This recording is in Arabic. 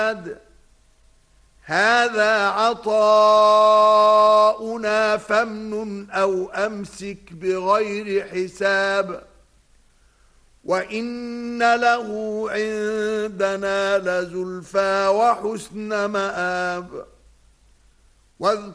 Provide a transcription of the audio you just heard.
هذا عطاؤنا فامنن أو أمسك بغير حساب وإن له عندنا لزلفى وحسن مآب